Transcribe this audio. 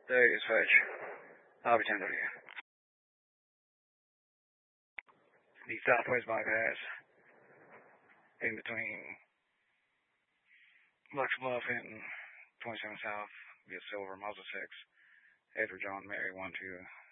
There is fetch. I'll be 10:30. The Southwest bypass in between Lux Bluff and 27 South via Silver, Mazda 6. Edward John Mary 12